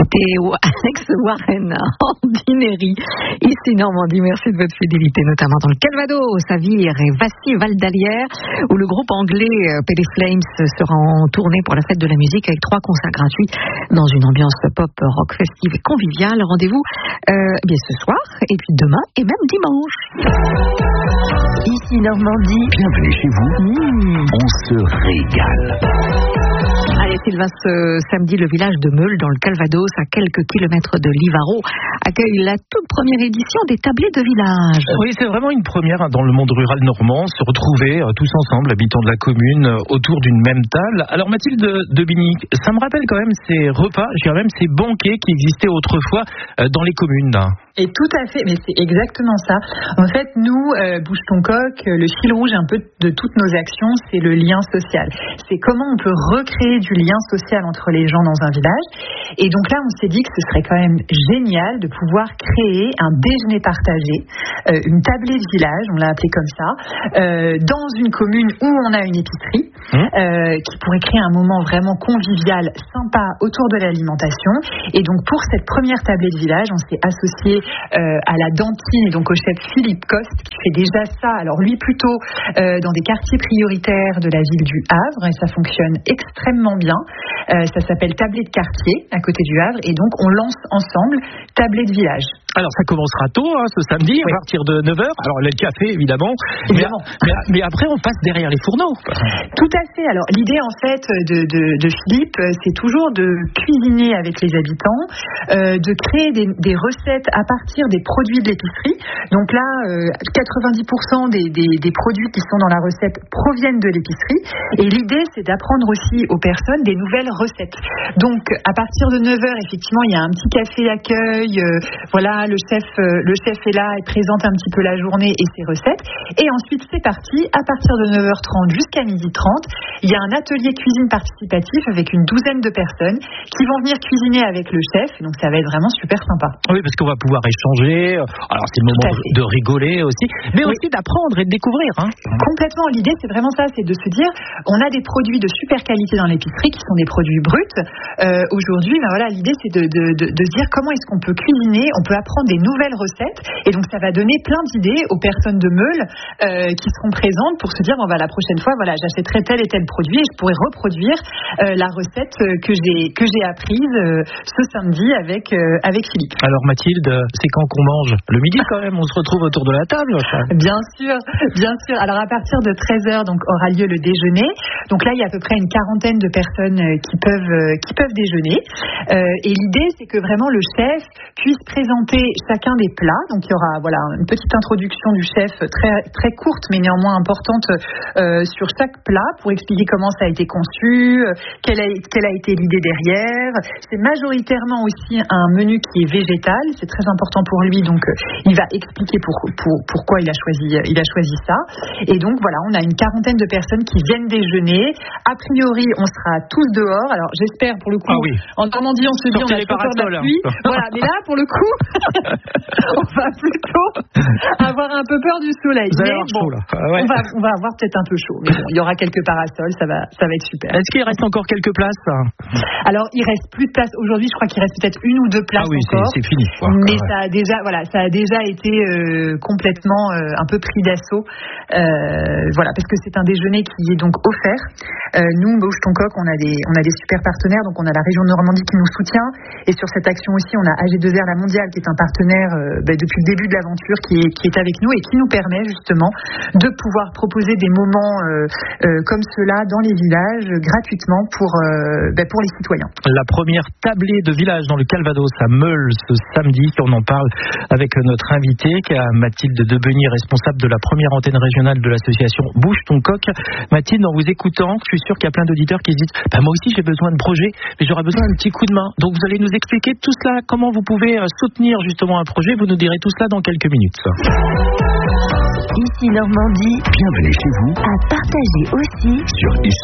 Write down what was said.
Théo, Alex Warren, Ordinerie. Ici Normandie, merci de votre fidélité, notamment dans le Calvados, à Vire et Vassy, Val d'Alière, où le groupe anglais Pele Flames sera en tournée pour la fête de la musique avec 3 concerts gratuits dans une ambiance pop, rock festive et conviviale. Rendez-vous bien ce soir, et puis demain, et même dimanche. Ici Normandie. Bienvenue chez vous. On se régale. Allez, Sylvain, ce samedi, le village de Meules, dans le Calvados, à quelques kilomètres de Livaro, accueille la toute première édition des tablés de village. Oui, c'est vraiment une première dans le monde rural normand, se retrouver tous ensemble, habitants de la commune, autour d'une même table. Alors Mathilde de Bigny, ça me rappelle quand même ces repas, je dirais même ces banquets qui existaient autrefois dans les communes. Et tout à fait, mais c'est exactement ça. En fait, nous, Bouge ton coq, le fil rouge un peu de toutes nos actions, c'est le lien social. C'est comment on peut recréer du lien social entre les gens dans un village. Et donc là, on s'est dit que ce serait quand même génial de pouvoir créer un déjeuner partagé, une tablée de village, on l'a appelé comme ça, dans une commune où on a une épicerie, qui pourrait créer un moment vraiment convivial, sympa, autour de l'alimentation. Et donc, pour cette première tablée de village, on s'est associé à la dentine et donc au chef Philippe Coste qui fait déjà ça, alors lui plutôt dans des quartiers prioritaires de la ville du Havre, et ça fonctionne extrêmement bien. Ça s'appelle tablée de quartier à côté du Havre, et donc on lance ensemble tablée de village. Alors ça commencera tôt, ce samedi, à partir de 9h. Alors le café évidemment. Mais après on passe derrière les fourneaux. Tout à fait. Alors l'idée en fait de Philippe, c'est toujours de cuisiner avec les habitants, de créer des recettes à partir des produits de l'épicerie. Donc là, 90% des produits qui sont dans la recette proviennent de l'épicerie. Et l'idée, c'est d'apprendre aussi aux personnes des nouvelles recettes. Donc à partir de 9h, effectivement, il y a un petit café d'accueil. Voilà, le chef est là et présente un petit peu la journée et ses recettes. Et ensuite, c'est parti. À partir de 9h30 jusqu'à 12h30, il y a un atelier cuisine participatif avec une douzaine de personnes qui vont venir cuisiner avec le chef. Donc ça va être vraiment super sympa. Oui, parce qu'on va pouvoir échanger. Alors c'est le moment de rigoler aussi, mais aussi d'apprendre et de découvrir. Complètement. L'idée, c'est vraiment ça, c'est de se dire, on a des produits de super qualité dans l'épicerie qui sont des produits bruts. Aujourd'hui, voilà, l'idée, c'est de se dire comment est-ce qu'on peut cuisiner, on peut apprendre des nouvelles recettes, et donc ça va donner plein d'idées aux personnes de Meules qui seront présentes pour se dire, bon, la prochaine fois, voilà, j'achèterai tel et tel produit et je pourrai reproduire la recette que j'ai apprise ce samedi avec Philippe. Alors Mathilde, c'est quand qu'on mange? Le midi quand même, on se retrouve autour de la table. Bien sûr. Alors à partir de 13h, donc aura lieu le déjeuner. Donc là, il y a à peu près une quarantaine de personnes qui peuvent déjeuner. Et l'idée, c'est que vraiment le chef puisse présenter chacun des plats. Donc il y aura une petite introduction du chef très très courte, mais néanmoins importante sur chaque plat pour expliquer comment ça a été conçu, quelle a été l'idée derrière. C'est majoritairement aussi un menu qui est végétal. C'est très important pour lui, donc il va expliquer pourquoi il a choisi ça. Et donc voilà, on a une quarantaine de personnes qui viennent déjeuner. A priori, on sera tous dehors. Alors j'espère pour le coup, en Normandie, on se dit on a peur de la pluie. Voilà, mais là pour le coup, on va plutôt avoir un peu peur du soleil. Mais bon, on va avoir peut-être un peu chaud. Mais bon, il y aura quelques parasols, ça va être super. Est-ce qu'il reste encore quelques places? Alors il reste plus de place aujourd'hui. Je crois qu'il reste peut-être 1 ou 2 places encore. C'est fini. Mais ça a déjà été complètement un peu pris d'assaut. Parce que c'est un déjeuner qui est donc offert. Nous, Bouge ton coq, on a des super partenaires. Donc on a la région de Normandie qui nous soutient. Et sur cette action aussi, on a AG2R La Mondiale qui est un partenaire depuis le début de l'aventure qui est avec nous et qui nous permet justement de pouvoir proposer des moments comme cela dans les villages gratuitement pour les citoyens. La première tablée de village dans le Calvados à Meules ce samedi, on en parle avec notre invité qui est Mathilde de Bigny, responsable de la première antenne régionale de l'association Bouge ton coq. Mathilde, en vous écoutant, je suis sûr qu'il y a plein d'auditeurs qui se disent moi aussi j'ai besoin de projets, mais j'aurais besoin d'un petit coup de main. Donc vous allez nous expliquer tout cela, comment vous pouvez soutenir justement un projet. Vous nous direz tout cela dans quelques minutes. Ici Normandie. Bienvenue chez vous. À partager aussi sur